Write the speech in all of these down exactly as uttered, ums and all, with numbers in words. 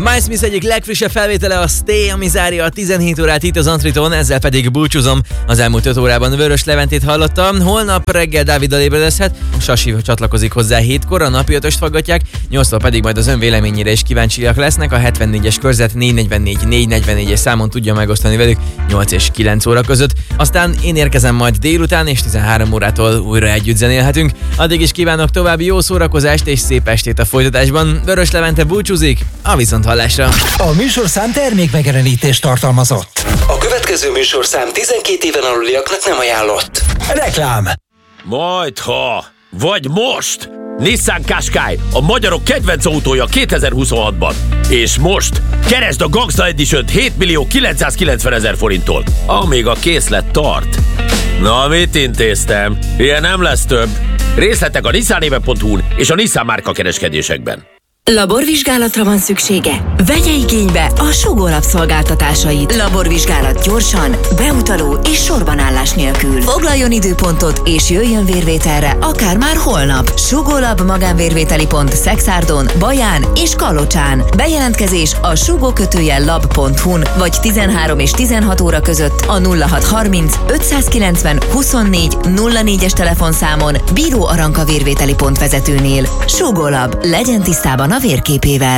Miles Smith egyik legfrissebb felvétele a Stay, ami zárja a tizenhét órát itt az Antriton, ezzel pedig búcsúzom. Az elmúlt öt órában Vörös Leventét hallottam, holnap reggel Dáviddal ébredezhet, Sasi csatlakozik hozzá hétkor, a napi ötöst faggatják, nyolctól pedig majd az ön véleményére is kíváncsiak lesznek, a hetvennégyes körzet négy negyvennégy négy negyvennégyes számon tudja megosztani velük nyolc és kilenc óra között. Aztán én érkezem majd délután, és tizenhárom órától újra együtt zenélhetünk. Addig is kívánok további jó szórakozást és szép estét a folytatásban. Vörös Levente búcsúzik, a viszonthallásra. A műsorszám termékmegjelenítést tartalmazott. A következő műsorszám tizenkét éven aluliaknak nem ajánlott. Reklám. Majdha, vagy most! Nissan Qashqai, a magyarok kedvenc autója kétezer-huszonhatban. És most keresd a Gangsta Edition-t hét millió kilencszázkilencven ezer forinttól, amíg a készlet tart. Na, mit intéztem? Ilyen nem lesz több. Részletek a nissanéve pont hu-n és a Nissan márka kereskedésekben. Laborvizsgálatra van szüksége? Vegye igénybe a Sugó Lab szolgáltatásait. Laborvizsgálat gyorsan, beutaló és sorbanállás nélkül. Foglaljon időpontot és jöjjön vérvételre, akár már holnap. Sugó Lab magánvérvételi pont Szexárdon, Baján és Kalocsán. Bejelentkezés a sugó lab pont hu-n vagy tizenhárom és tizenhat óra között a nulla hat harminc ötszázkilencven huszonnégy nulla négyes telefonszámon Bíró Aranka vérvételi pont vezetőnél. Sugó Lab, legyen tisztában a vérképével.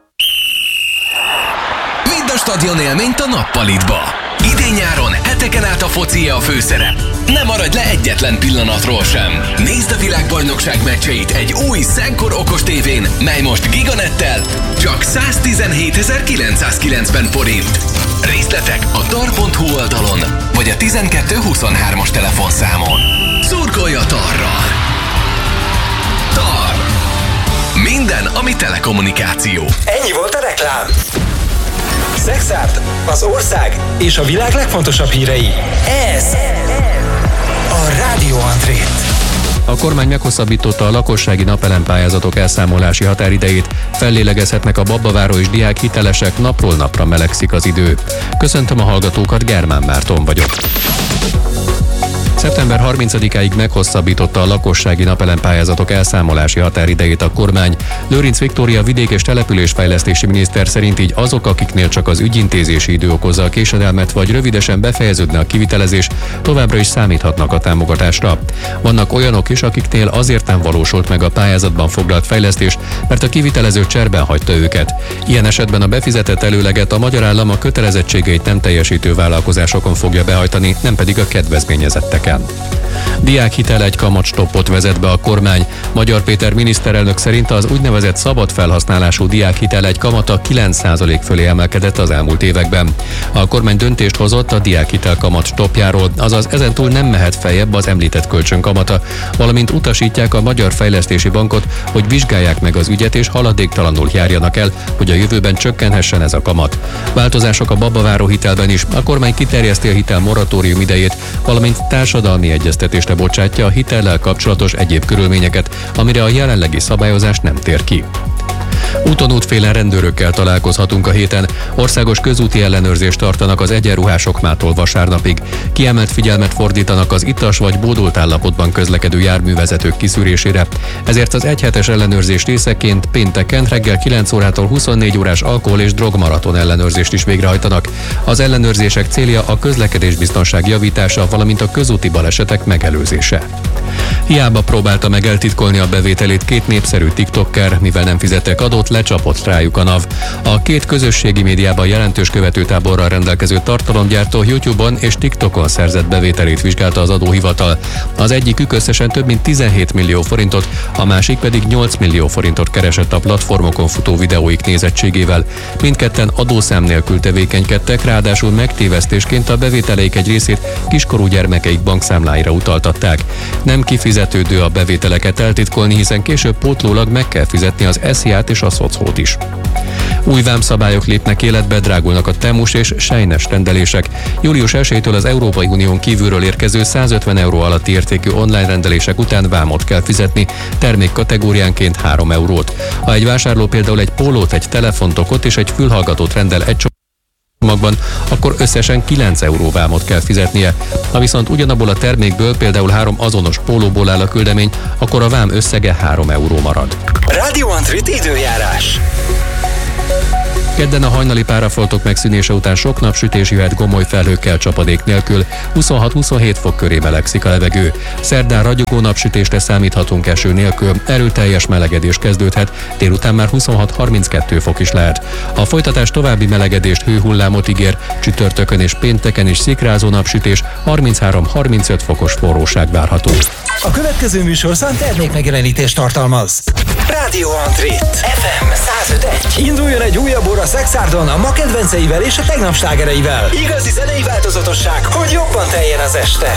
Vidd a stadion élményt a Nappalitba. Idén-nyáron heteken át a foci a főszerep. Ne maradj le egyetlen pillanatról sem. Nézd a világbajnokság meccseit egy új Szenkor okos tévén, mely most Giganettel csak száztizenhétezer-kilencszázkilencven forint. Részletek a tar pont hu oldalon, vagy a tizenkettő huszonhármas telefonszámon. Szurkolj a Tarral! Tar! Minden, ami telekommunikáció. Ennyi volt a reklám. Szexárd, az ország és a világ legfontosabb hírei. Ez a Rádió Antrét. A kormány meghosszabbította a lakossági napelempályázatok elszámolási határidejét, fellélegezhetnek a Babaváró és diák hitelesek, napról napra melegszik az idő. Köszöntöm a hallgatókat, Germán Márton vagyok. szeptember harmincadikáig meghosszabbította a lakossági napelempályázatok elszámolási határidejét a kormány. Lőrinc Viktória vidék- és településfejlesztési miniszter szerint így azok, akiknél csak az ügyintézési idő okozza a késedelmet, vagy rövidesen befejeződne a kivitelezés, továbbra is számíthatnak a támogatásra. Vannak olyanok is, akiknél azért nem valósult meg a pályázatban foglalt fejlesztés, mert a kivitelező cserben hagyta őket. Ilyen esetben a befizetett előleget a magyar állam a kötelezettségeit nem teljesítő vállalkozásokon fogja behajtani, nem pedig a kedvezményezetteken. Diákhitel egy kamatstoppot vezet be a kormány. Magyar Péter miniszterelnök szerint az úgynevezett szabad felhasználású diákhitel egy kamata kilenc százalék fölé emelkedett az elmúlt években. A kormány döntést hozott a diákhitel kamat stoppjáról, azaz ezentúl nem mehet feljebb az említett kölcsön kamata, valamint utasítják a Magyar Fejlesztési Bankot, hogy vizsgálják meg az ügyet és haladéktalanul járjanak el, hogy a jövőben csökkenhessen ez a kamat. Változások a Babaváró hitelben is, a kormány kiterjeszti a hitel moratórium idejét, valamint társadalmi egyeztetésre bocsátja a hitellel kapcsolatos egyéb körülményeket, amire a jelenlegi szabályozás nem tér ki. Úton útfélen rendőrökkel találkozhatunk a héten. Országos közúti ellenőrzést tartanak az egyenruhások mától vasárnapig. Kiemelt figyelmet fordítanak az ittas vagy bódult állapotban közlekedő járművezetők kiszűrésére. Ezért az egyhetes ellenőrzés részeként pénteken reggel kilenc órától huszonnégy órás alkohol- és drogmaraton ellenőrzést is végrehajtanak. Az ellenőrzések célja a közlekedésbiztonság javítása, valamint a közúti balesetek megelőzése. Hiába próbálta meg eltitkolni a bevételét két népszerű tiktoker, mivel nem fizettek adót, lecsapott rájuk a NAV. A két közösségi médiában jelentős követőtáborral rendelkező tartalomgyártó YouTube-on és TikTokon szerzett bevételét vizsgálta az adóhivatal. Az egyikük összesen több mint tizenhét millió forintot, a másik pedig nyolc millió forintot keresett a platformokon futó videóik nézettségével. Mindketten adószám nélkül tevékenykedtek, ráadásul megtévesztésként a bevételeik egy részét kiskorú gyermekeik bankszámláira utaltatták. Nem kifizetődő a bevételeket eltitkolni, hiszen később pótlólag meg kell fizetni az es zé á-t és a szocót is. Új vámszabályok lépnek életbe, drágulnak a Temus és Sejnes rendelések. július elsejétől az Európai Unión kívülről érkező százötven euró alatti értékű online rendelések után vámot kell fizetni, termék kategóriánként három eurót. Ha egy vásárló például egy pólót, egy telefontokot és egy fülhallgatót rendel egy magban, akkor összesen kilenc euró vámot kell fizetnie. Ha viszont ugyanabból a termékből például három azonos pólóból áll a küldemény, akkor a vám összege három euró marad. Rádió Antrit időjárás. Kedden a hajnali párafoltok megszűnése után sok napsütés jöhet gomoly felhőkkel, csapadék nélkül, huszonhat-huszonhét fok köré melegszik a levegő. Szerdán ragyogó napsütésre számíthatunk eső nélkül, erőteljes melegedés kezdődhet, délután már huszonhat-harminckettő fok is lehet. A folytatás további melegedést, hőhullámot ígér, csütörtökön és pénteken is szikrázó napsütés, harminchárom-harmincöt fokos forróság várható. A következő műsorszám termékmegjelenítést tartalmaz. Rádió Antrit. ef em száz öt egy. Induljon egy újabb óra Szexárdon a ma kedvenceivel és a tegnap slágereivel. Igazi zenei változatosság, hogy jobban teljen az este.